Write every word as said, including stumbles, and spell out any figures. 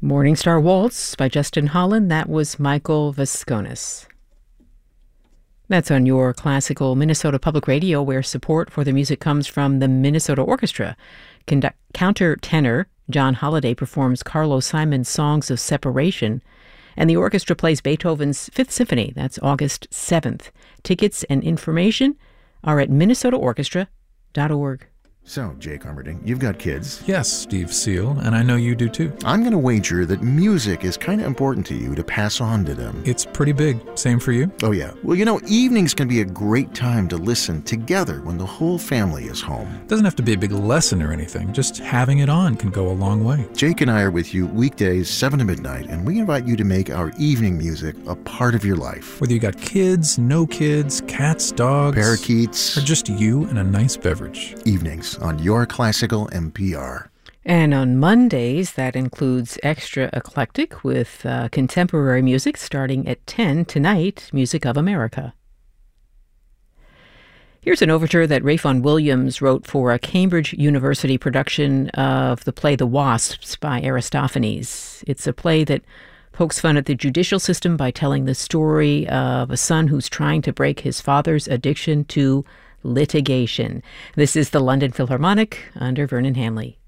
Morning Star Waltz by Justin Holland. That was Michael Vasconis. That's on your classical Minnesota Public Radio, where support for the music comes from the Minnesota Orchestra. Condu- countertenor John Holliday performs Carlos Simon's Songs of Separation, and the orchestra plays Beethoven's Fifth Symphony. That's August seventh. Tickets and information are at minnesota orchestra dot org. So, Jake Armerding, you've got kids. Yes, Steve Seal, and I know you do too. I'm going to wager that music is kind of important to you to pass on to them. It's pretty big. Same for you? Oh, yeah. Well, you know, evenings can be a great time to listen together when the whole family is home. Doesn't have to be a big lesson or anything. Just having it on can go a long way. Jake and I are with you weekdays, seven to midnight, and we invite you to make our evening music a part of your life. Whether you got kids, no kids, cats, dogs, parakeets, or just you and a nice beverage. Evenings on Your Classical N P R. And on Mondays, that includes Extra Eclectic with uh, contemporary music starting at ten tonight, Music of America. Here's an overture that Ralph Vaughan Williams wrote for a Cambridge University production of the play The Wasps by Aristophanes. It's a play that pokes fun at the judicial system by telling the story of a son who's trying to break his father's addiction to litigation. This is the London Philharmonic under Vernon Hamley.